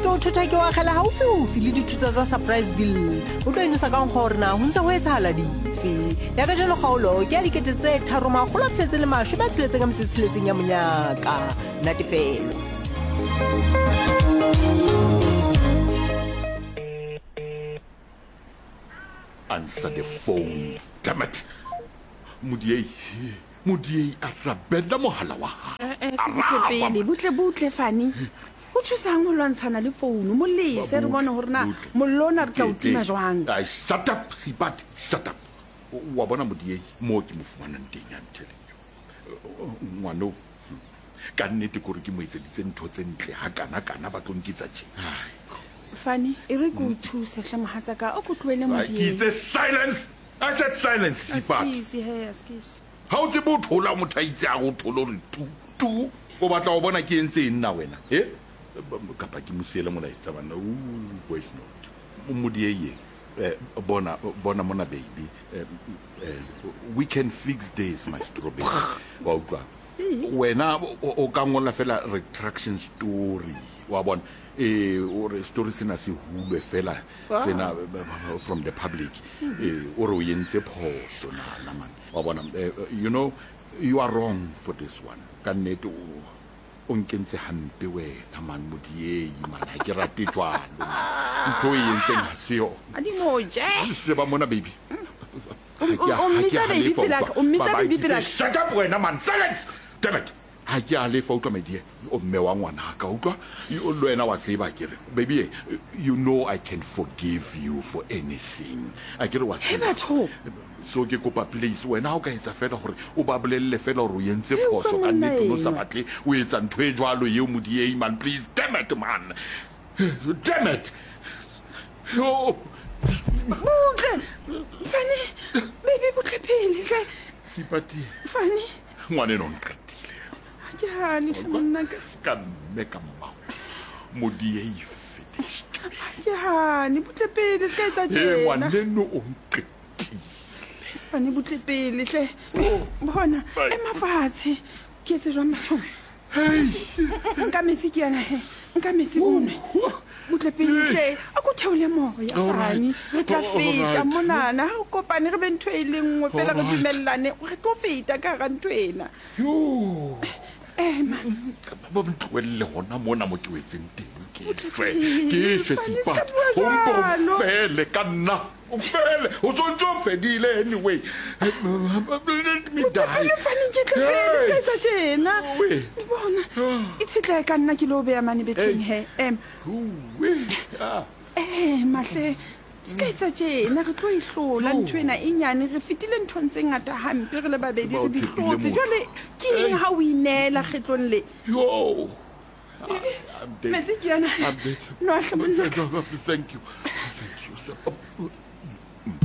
ke o thotha ke wa khela haufi le dithuto tsa Surpriseville o tlo inosa ka gore na ho ntse ho etsahala dife ya ka jelo kgaolo ke a dikete tse 316 ya monyaka natefelo. Answer the phone, damn it. Mudiei arabella mohala wa ha. Butle Fanny. Ho thusang ho lwantshana le phone mo lese re bone hore na mollona re tla o tima jwang. Shut up, Sipati, shut up. Wa bona Mudiei mo ke mo fumanang teng ya ntele. Ngwano ka nnete gore ke mo etseditse ntho tse ntle ha kana ba tlo nkitsa tje. Fanny, e re go thusa hle mohatsa ka o go tloele Mudiei. It's silence. I said silence, Sipati. Excuse. How the boat hola mo thaitse a go tholo re tu o batla o bona ke entse nna wena kapa ke musiele mona etsa bana voice note Mudiei bona mona baby we can fix this my strawberry wa utlwa wena o ka ngola fela retraction story wa bona or story sena se hulwe fela sena from the public or o yentse phoso na man wa bona you know you are wrong for this one ka nnete o nkentse hampe wena man Mudiei man ha ke rate jwalo ntho e yentse ha seyo adi moje se ba mona baby shut up wena man silence damn it ha ke a le fa utlwa medie o mme wa ngwana ka utlwa o lwena wa tseba kere baby you know I can forgive you for anything I kere wa tseba so ke kopa please wena ha o ka etsa fela gore o ba bolelle fela gore o yentse phoso ka nnete no sa batle o etsa ntho e jwalo ye Mudiei man please damn it man damn it Fanny baby butle Sipati Fanny ngwane no Jani monna ka make a Mudiei finished Jani butle pele ska etsa tjena ngwane no o Fanny butle pele hle bona emafatshe ke se jwa motho nka metsi ke yana nka metsi one butle pele hle a go theole moya Fanny re tla feta monana ha o kopane re be ntho e le nngwe fela re dumellane re tlo feta ka ga ntho ena ba mtlwelle gona mona mo ke wetseng teng ke shwe Sipa o fele ka nna o fele o tsontso fedile anyway let me die Fanny ke tla se tjena bona itse ka nna ke lo be ya mane beteng he mahle ska etsa tjena re tlo ihlola ntwena e nyane re fitile ntho ntse ngata hampe re le babedi re di hlotse jwale ke eng ha o inela kgetlong le metsi ke yana no thank you